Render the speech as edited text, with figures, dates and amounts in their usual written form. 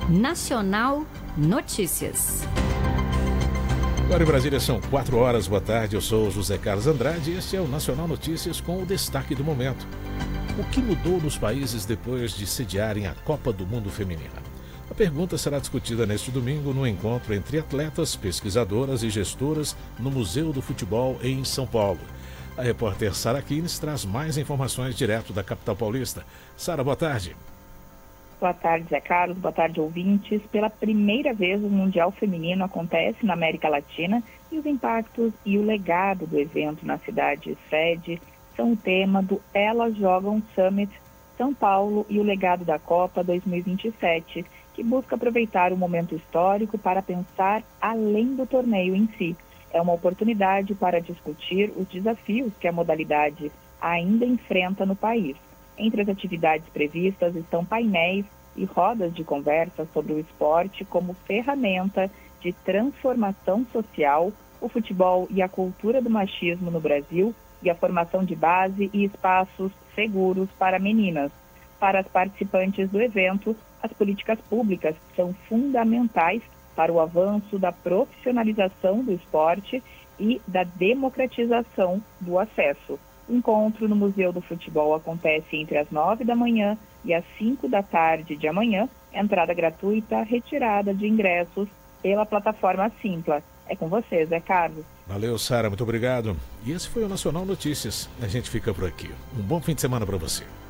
Nacional Notícias. Agora em Brasília são 4 horas, boa tarde, eu sou José Carlos Andrade e este é o Nacional Notícias com o destaque do momento. O que mudou nos países depois de sediarem a Copa do Mundo Feminina? A pergunta será discutida neste domingo no encontro entre atletas, pesquisadoras e gestoras no Museu do Futebol em São Paulo. A repórter Sara Kines traz mais informações direto da capital paulista. Sara, boa tarde. Boa tarde, Zé Carlos. Boa tarde, ouvintes. Pela primeira vez, o Mundial Feminino acontece na América Latina e os impactos e o legado do evento na cidade sede são o tema do Elas Jogam Summit São Paulo e o legado da Copa 2027, que busca aproveitar o momento histórico para pensar além do torneio em si. É uma oportunidade para discutir os desafios que a modalidade ainda enfrenta no país. Entre as atividades previstas estão painéis e rodas de conversa sobre o esporte como ferramenta de transformação social, o futebol e a cultura do machismo no Brasil e a formação de base e espaços seguros para meninas. Para as participantes do evento, as políticas públicas são fundamentais para o avanço da profissionalização do esporte e da democratização do acesso. O encontro no Museu do Futebol acontece entre as 9 da manhã e as 5 da tarde de amanhã. Entrada gratuita, retirada de ingressos pela plataforma Simpla. É com você, Zé Carlos. Valeu, Sara, muito obrigado. E esse foi o Nacional Notícias. A gente fica por aqui. Um bom fim de semana para você.